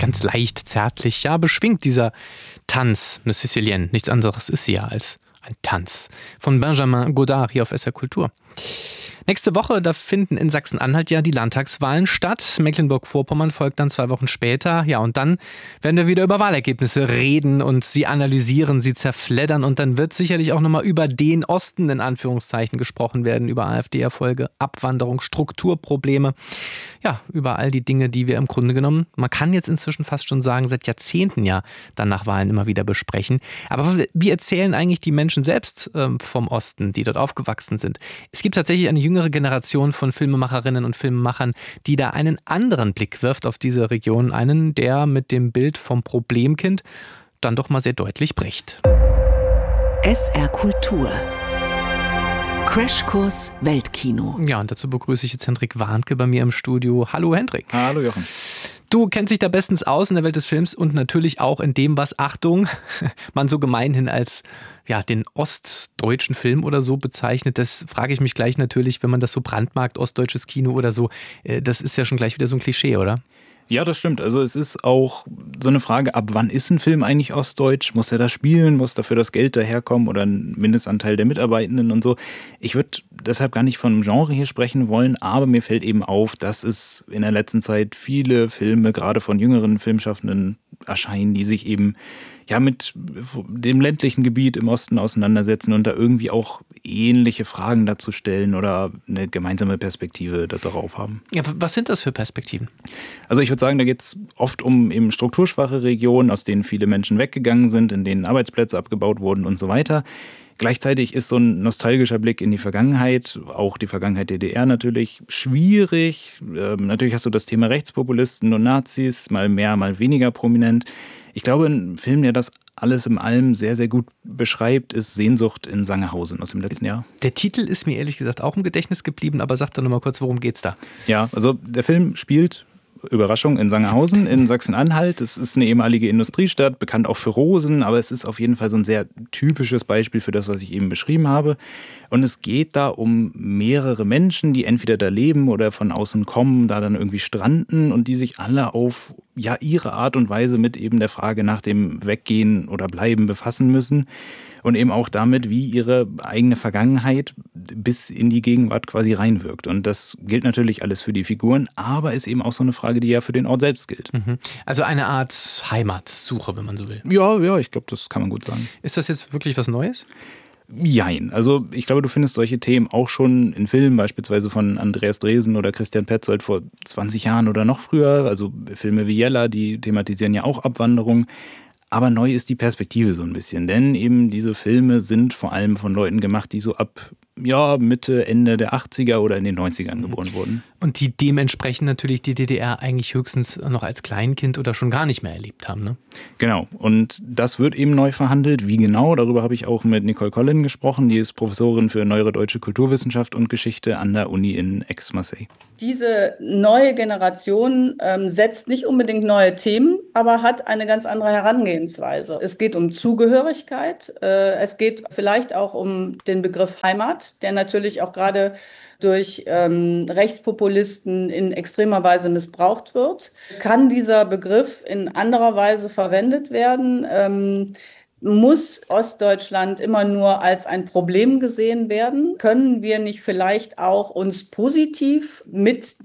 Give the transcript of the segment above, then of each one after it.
ganz leicht, zärtlich, ja, beschwingt dieser Tanz, eine Sicilienne. Nichts anderes ist sie ja als ein Tanz. Von Benjamin Godard hier auf SR Kultur. Nächste Woche, da finden in Sachsen-Anhalt ja die Landtagswahlen statt. Mecklenburg-Vorpommern folgt dann 2 Wochen später. Ja, und dann werden wir wieder über Wahlergebnisse reden und sie analysieren, sie zerfleddern. Und dann wird sicherlich auch nochmal über den Osten in Anführungszeichen gesprochen werden, über AfD-Erfolge, Abwanderung, Strukturprobleme. Ja, über all die Dinge, die wir im Grunde genommen, man kann jetzt inzwischen fast schon sagen, seit Jahrzehnten ja dann nach Wahlen immer wieder besprechen. Aber wie erzählen eigentlich die Menschen selbst vom Osten, die dort aufgewachsen sind? Es gibt tatsächlich eine jüngere Generation von Filmemacherinnen und Filmemachern, die da einen anderen Blick wirft auf diese Region. Einen, der mit dem Bild vom Problemkind dann doch mal sehr deutlich bricht. SR Kultur. Crashkurs Weltkino. Ja, und dazu begrüße ich jetzt Hendrik Warnke bei mir im Studio. Hallo Hendrik. Hallo Jochen. Du kennst dich da bestens aus in der Welt des Films und natürlich auch in dem, was, Achtung, man so gemeinhin als den ostdeutschen Film oder so bezeichnet. Das frage ich mich gleich natürlich, wenn man das so brandmarkt, ostdeutsches Kino oder so. Das ist ja schon gleich wieder so ein Klischee, oder? Ja, das stimmt. Also es ist auch so eine Frage, ab wann ist ein Film eigentlich ostdeutsch? Muss er da spielen? Muss dafür das Geld daherkommen oder ein Mindestanteil der Mitarbeitenden und so? Ich würde deshalb gar nicht von einem Genre hier sprechen wollen, aber mir fällt eben auf, dass es in der letzten Zeit viele Filme, gerade von jüngeren Filmschaffenden, erscheinen, die sich eben mit dem ländlichen Gebiet im Osten auseinandersetzen und da irgendwie auch ähnliche Fragen dazu stellen oder eine gemeinsame Perspektive darauf haben. Ja, was sind das für Perspektiven? Also ich würde sagen, da geht es oft um eben strukturschwache Regionen, aus denen viele Menschen weggegangen sind, in denen Arbeitsplätze abgebaut wurden und so weiter. Gleichzeitig ist so ein nostalgischer Blick in die Vergangenheit, auch die Vergangenheit DDR natürlich, schwierig. Natürlich hast du das Thema Rechtspopulisten und Nazis, mal mehr, mal weniger prominent. Ich glaube, ein Film, der das alles in allem sehr, sehr gut beschreibt, ist Sehnsucht in Sangerhausen aus dem letzten Jahr. Der Titel ist mir ehrlich gesagt auch im Gedächtnis geblieben, aber sag doch noch mal kurz, worum geht's da? Ja, also der Film spielt, Überraschung, in Sangerhausen in Sachsen-Anhalt. Es ist eine ehemalige Industriestadt, bekannt auch für Rosen, aber es ist auf jeden Fall so ein sehr typisches Beispiel für das, was ich eben beschrieben habe. Und es geht da um mehrere Menschen, die entweder da leben oder von außen kommen, da dann irgendwie stranden und die sich alle auf ihre Art und Weise mit eben der Frage nach dem Weggehen oder Bleiben befassen müssen. Und eben auch damit, wie ihre eigene Vergangenheit bis in die Gegenwart quasi reinwirkt. Und das gilt natürlich alles für die Figuren, aber ist eben auch so eine Frage, die ja für den Ort selbst gilt. Also eine Art Heimatsuche, wenn man so will. Ja, ich glaube, das kann man gut sagen. Ist das jetzt wirklich was Neues? Jein. Also ich glaube, du findest solche Themen auch schon in Filmen, beispielsweise von Andreas Dresen oder Christian Petzold vor 20 Jahren oder noch früher. Also Filme wie Jella, die thematisieren ja auch Abwanderung. Aber neu ist die Perspektive so ein bisschen, denn eben diese Filme sind vor allem von Leuten gemacht, die so ab Mitte, Ende der 80er oder in den 90ern geboren wurden. Und die dementsprechend natürlich die DDR eigentlich höchstens noch als Kleinkind oder schon gar nicht mehr erlebt haben, ne? Genau. Und das wird eben neu verhandelt. Wie genau? Darüber habe ich auch mit Nicole Collin gesprochen. Die ist Professorin für Neuere Deutsche Kulturwissenschaft und Geschichte an der Uni in Aix-Marseille. Diese neue Generation setzt nicht unbedingt neue Themen, aber hat eine ganz andere Herangehensweise. Es geht um Zugehörigkeit. Es geht vielleicht auch um den Begriff Heimat, der natürlich auch gerade durch Rechtspopulisten in extremer Weise missbraucht wird. Kann dieser Begriff in anderer Weise verwendet werden? Muss Ostdeutschland immer nur als ein Problem gesehen werden? Können wir nicht vielleicht auch uns positiv mit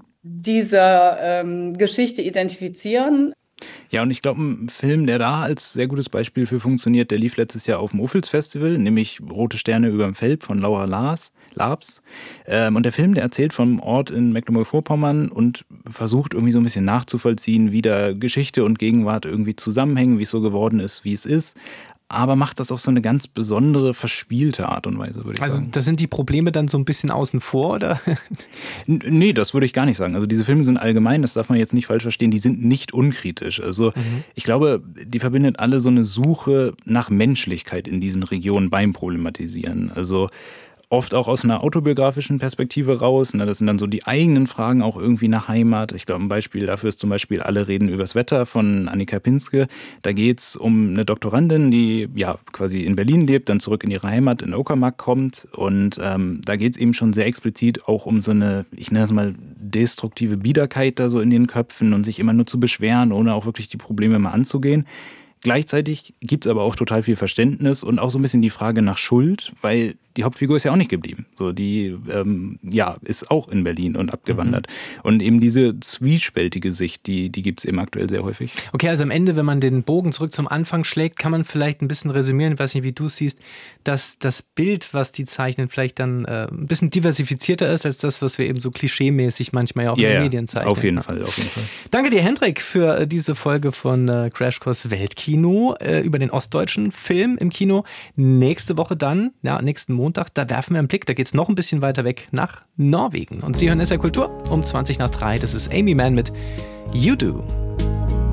dieser Geschichte identifizieren? Ja, und ich glaube, ein Film, der da als sehr gutes Beispiel für funktioniert, der lief letztes Jahr auf dem Ophüls-Festival, nämlich Rote Sterne überm Velp von Laura Labs. Und der Film, der erzählt vom Ort in Mecklenburg-Vorpommern und versucht irgendwie so ein bisschen nachzuvollziehen, wie da Geschichte und Gegenwart irgendwie zusammenhängen, wie es so geworden ist, wie es ist. Aber macht das auf so eine ganz besondere, verspielte Art und Weise, würde ich sagen. Also da sind die Probleme dann so ein bisschen außen vor, oder? Nee, das würde ich gar nicht sagen. Also diese Filme sind allgemein, das darf man jetzt nicht falsch verstehen, die sind nicht unkritisch. Also ich glaube, die verbindet alle so eine Suche nach Menschlichkeit in diesen Regionen beim Problematisieren. Also oft auch aus einer autobiografischen Perspektive raus. Ne? Das sind dann so die eigenen Fragen auch irgendwie nach Heimat. Ich glaube, ein Beispiel dafür ist zum Beispiel Alle reden übers Wetter von Annika Pinske. Da geht es um eine Doktorandin, die ja quasi in Berlin lebt, dann zurück in ihre Heimat in Uckermark kommt. Und da geht es eben schon sehr explizit auch um so eine, ich nenne es mal, destruktive Biederkeit da so in den Köpfen und sich immer nur zu beschweren, ohne auch wirklich die Probleme mal anzugehen. Gleichzeitig gibt es aber auch total viel Verständnis und auch so ein bisschen die Frage nach Schuld, weil die Hauptfigur ist ja auch nicht geblieben. So, die ist auch in Berlin und abgewandert. Und eben diese zwiespältige Sicht, die gibt es eben aktuell sehr häufig. Okay, also am Ende, wenn man den Bogen zurück zum Anfang schlägt, kann man vielleicht ein bisschen resümieren, ich weiß nicht, wie du es siehst, dass das Bild, was die zeichnen, vielleicht dann ein bisschen diversifizierter ist, als das, was wir eben so klischeemäßig manchmal ja auch in den Medien zeichnen. Auf jeden Fall. Danke dir, Hendrik, für diese Folge von Crashkurs Weltkino über den ostdeutschen Film im Kino. Nächste Woche dann, nächsten Montag, da werfen wir einen Blick, da geht es noch ein bisschen weiter weg nach Norwegen. Und Sie hören SR Kultur um 2:20. Das ist Amy Mann mit You Do.